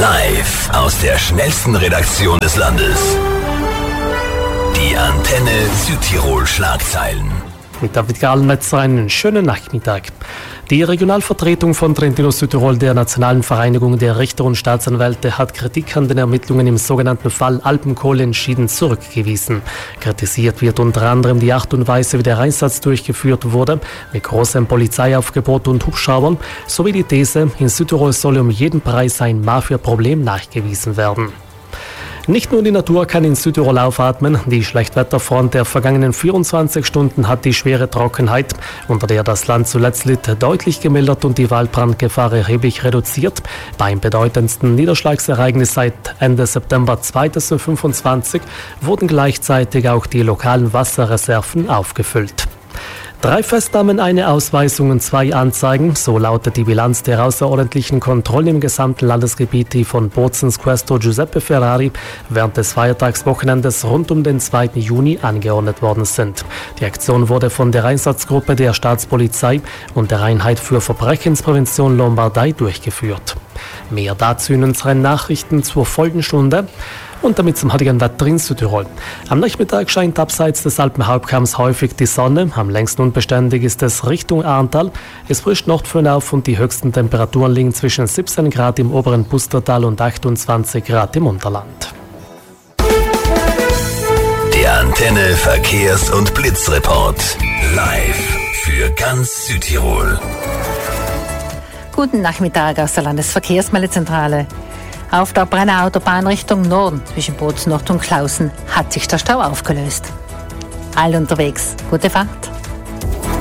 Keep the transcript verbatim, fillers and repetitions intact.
Live aus der schnellsten Redaktion des Landes. Die Antenne Südtirol Schlagzeilen. Mit David Gallmetzer einen schönen Nachmittag. Die Regionalvertretung von Trentino Südtirol der Nationalen Vereinigung der Richter und Staatsanwälte hat Kritik an den Ermittlungen im sogenannten Fall Alpenkohle entschieden zurückgewiesen. Kritisiert wird unter anderem die Art und Weise, wie der Einsatz durchgeführt wurde, mit großem Polizeiaufgebot und Hubschraubern, sowie die These, in Südtirol solle um jeden Preis ein Mafia-Problem nachgewiesen werden. Nicht nur die Natur kann in Südtirol aufatmen. Die Schlechtwetterfront der vergangenen vierundzwanzig Stunden hat die schwere Trockenheit, unter der das Land zuletzt litt, deutlich gemildert und die Waldbrandgefahr erheblich reduziert. Beim bedeutendsten Niederschlagsereignis seit Ende September zweitausendfünfundzwanzig wurden gleichzeitig auch die lokalen Wasserreserven aufgefüllt. Drei Festnahmen, eine Ausweisung und zwei Anzeigen. So lautet die Bilanz der außerordentlichen Kontrollen im gesamten Landesgebiet, die von Bozens Questor Giuseppe Ferrari während des Feiertagswochenendes rund um den zweiten Juni angeordnet worden sind. Die Aktion wurde von der Einsatzgruppe der Staatspolizei und der Einheit für Verbrechensprävention Lombardei durchgeführt. Mehr dazu in unseren Nachrichten zur Folgenstunde. Und damit zum heutigen Wetter in Südtirol. Am Nachmittag scheint abseits des Alpenhauptkamms häufig die Sonne. Am längsten unbeständig ist es Richtung Ahrntal. Es frischt nordführend auf und die höchsten Temperaturen liegen zwischen siebzehn Grad im oberen Pustertal und achtundzwanzig Grad im Unterland. Der Antenne Verkehrs- und Blitzreport. Live für ganz Südtirol. Guten Nachmittag aus der Landesverkehrsmeldezentrale. Auf der Brenner Autobahn Richtung Norden zwischen Bozen Nord und Klausen hat sich der Stau aufgelöst. All unterwegs. Gute Fahrt.